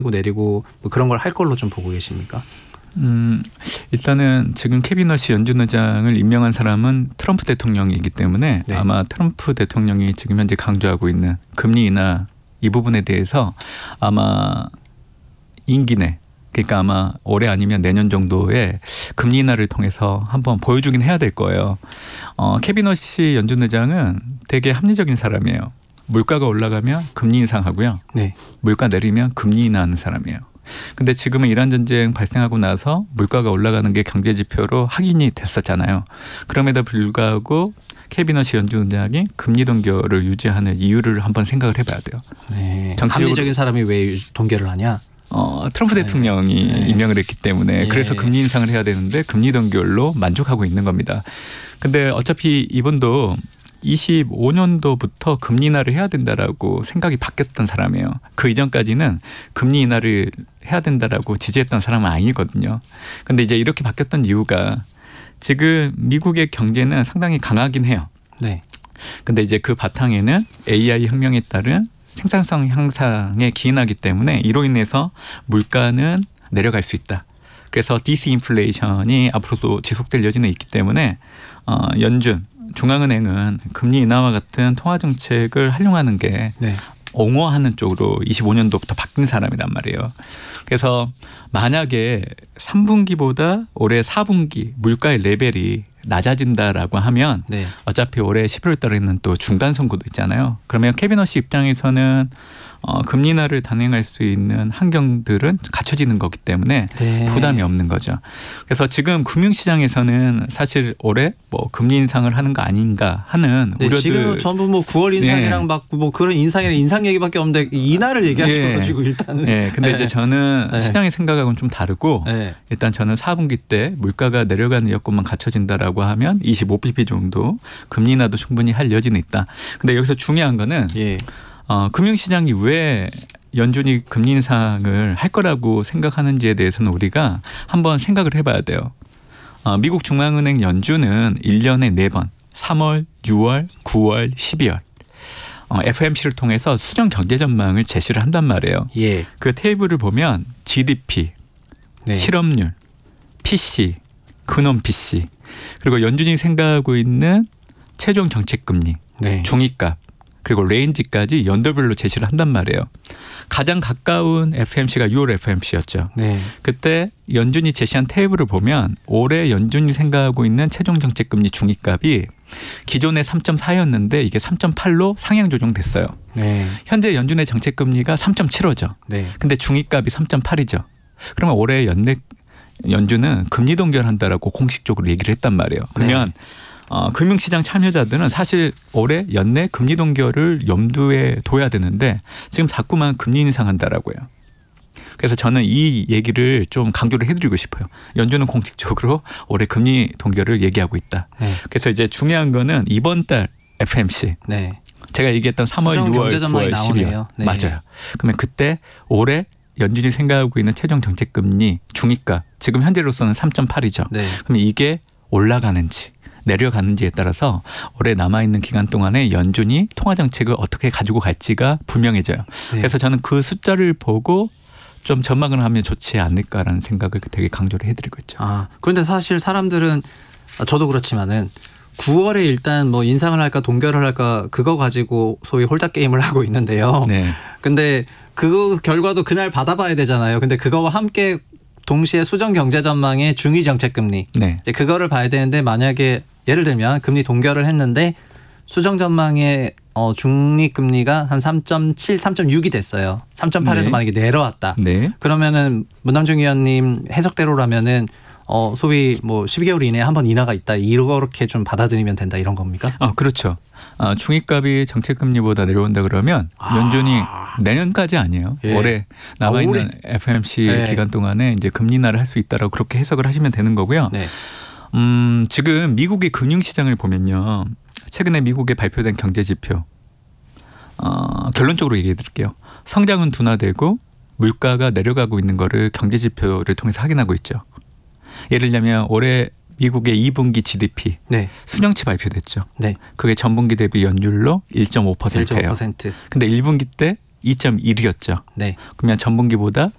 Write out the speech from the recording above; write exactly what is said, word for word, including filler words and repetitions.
내리고 뭐 그런 걸 할 걸로 좀 보고 계십니까? 음, 일단은 지금 캐비너시 연준 의장을 임명한 사람은 트럼프 대통령이기 때문에 네. 아마 트럼프 대통령이 지금 현재 강조하고 있는 금리 인하 이 부분에 대해서 아마 임기 내 그러니까 아마 올해 아니면 내년 정도에 금리 인하를 통해서 한번 보여주긴 해야 될 거예요. 어, 캐비너시 연준 의장은 되게 합리적인 사람이에요. 물가가 올라가면 금리 인상하고요. 네. 물가 내리면 금리 인하하는 사람이에요. 근데 지금은 이란 전쟁 발생하고 나서 물가가 올라가는 게 경제 지표로 확인이 됐었잖아요. 그럼에도 불구하고 캐비너시 연준 의장이 금리 동결을 유지하는 이유를 한번 생각을 해봐야 돼요. 네. 합리적인 사람이 왜 동결을 하냐? 어, 트럼프 네. 대통령이 네. 임명을 했기 때문에 그래서 네. 금리 인상을 해야 되는데 금리 동결로 만족하고 있는 겁니다. 근데 어차피 이분도 이십오 년도부터 금리 인하를 해야 된다라고 생각이 바뀌었던 사람이에요. 그 이전까지는 금리 인하를 해야 된다라고 지지했던 사람은 아니거든요. 근데 이제 이렇게 바뀌었던 이유가 지금 미국의 경제는 상당히 강하긴 해요. 네. 근데 이제 그 바탕에는 에이아이 혁명에 따른 생산성 향상에 기인하기 때문에 이로 인해서 물가는 내려갈 수 있다. 그래서 디스인플레이션이 앞으로도 지속될 여지는 있기 때문에 어, 연준 중앙은행은 금리 인하와 같은 통화 정책을 활용하는 게 네. 옹호하는 쪽으로 이십오 년도부터 바뀐 사람이란 말이에요. 그래서 만약에 삼 분기보다 올해 사 분기 물가의 레벨이 낮아진다라고 하면 네. 어차피 올해 십일월 달에는 또 중간 선거도 있잖아요. 그러면 캐비너시 입장에서는 어, 금리 인하를 단행할 수 있는 환경들은 갖춰지는 거기 때문에 네. 부담이 없는 거죠. 그래서 지금 금융시장에서는 사실 올해 뭐 금리 인상을 하는 거 아닌가 하는 네, 우려들. 지금 전부 뭐 구월 인상이랑 네. 막 뭐 그런 인상이랑 인상 얘기밖에 없는데 인하를 얘기하셔가지고 네. 일단은. 네. 근데 네. 이제 저는 네. 시장의 생각하고는 좀 다르고 네. 일단 저는 사 분기 때 물가가 내려가는 여건만 갖춰진다라고 하면 이십오 비피 정도 금리 인하도 충분히 할 여지는 있다. 근데 여기서 중요한 거는. 예. 어, 금융시장이 왜 연준이 금리 인상을 할 거라고 생각하는지에 대해서는 우리가 한번 생각을 해봐야 돼요. 어, 미국 중앙은행 연준은 일 년에 네 번 삼월, 유월, 구월, 십이월 어, 에프오엠씨를 통해서 수정 경제 전망을 제시를 한단 말이에요. 예. 그 테이블을 보면 지디피, 네. 실업률, 피씨, 근원 피씨 그리고 연준이 생각하고 있는 최종 정책금리, 네. 중위값 그리고 레인지까지 연도별로 제시를 한단 말이에요. 가장 가까운 에프오엠씨가 유월 에프오엠씨였죠. 네. 그때 연준이 제시한 테이블을 보면 올해 연준이 생각하고 있는 최종 정책금리 중위값이 기존에 삼 점 사였는데 이게 삼 점 팔로 상향 조정됐어요. 네. 현재 연준의 정책금리가 삼 점 칠오죠. 네. 근데 중위값이 삼 점 팔이죠. 그러면 올해 연내 연준은 금리 동결한다라고 공식적으로 얘기를 했단 말이에요. 그러면 네. 어, 금융시장 참여자들은 사실 올해 연내 금리 동결을 염두에 둬야 되는데 지금 자꾸만 금리 인상한다라고요. 그래서 저는 이 얘기를 좀 강조를 해드리고 싶어요. 연준은 공식적으로 올해 금리 동결을 얘기하고 있다. 네. 그래서 이제 중요한 거는 이번 달 에프오엠씨. 네. 제가 얘기했던 삼월, 유월, 구월, 십이월. 네. 맞아요. 그러면 그때 올해 연준이 생각하고 있는 최종 정책금리 중위값 지금 현재로서는 삼 점 팔이죠. 네. 그럼 이게 올라가는지 내려가는지에 따라서 올해 남아있는 기간 동안에 연준이 통화정책을 어떻게 가지고 갈지가 분명해져요. 네. 그래서 저는 그 숫자를 보고 좀 전망을 하면 좋지 않을까라는 생각을 되게 강조를 해드리고 있죠. 아, 그런데 사실 사람들은 저도 그렇지만은 구월에 일단 뭐 인상을 할까 동결을 할까 그거 가지고 소위 홀짝 게임을 하고 있는데요. 네. 근데 그 결과도 그날 받아봐야 되잖아요. 근데 그거와 함께 동시에 수정 경제 전망의 중위 정책 금리. 네. 그거를 봐야 되는데 만약에 예를 들면 금리 동결을 했는데 수정 전망의 어, 중립 금리가 한 삼 점 칠, 삼 점 육이 됐어요. 삼 점 팔에서 네. 만약에 내려왔다. 네. 그러면은 문남중 의원님 해석대로라면은 어, 소위 뭐 십이 개월 이내에 한번 인하가 있다. 이렇게 좀 받아들이면 된다 이런 겁니까? 아, 그렇죠. 아, 중위값이 정책금리보다 내려온다 그러면 아. 연준이 내년까지 아니에요. 예. 올해 남아있는 아, 올해. 에프오엠씨 예. 기간 동안에 이제 금리 인하를 할 수 있다라고 그렇게 해석을 하시면 되는 거고요. 네. 음, 지금 미국의 금융시장을 보면요. 최근에 미국에 발표된 경제지표 어, 결론적으로 얘기해 드릴게요. 성장은 둔화되고 물가가 내려가고 있는 거를 경제지표를 통해서 확인하고 있죠. 예를 들면 올해 미국의 이 분기 지디피 네. 수정치 발표됐죠. 네. 그게 전분기 대비 연율로 일 점 오 퍼센트예요. 일 점 오 퍼센트. 근데 일 분기 때 이 점 일이었죠. 네. 그러면 전분기보다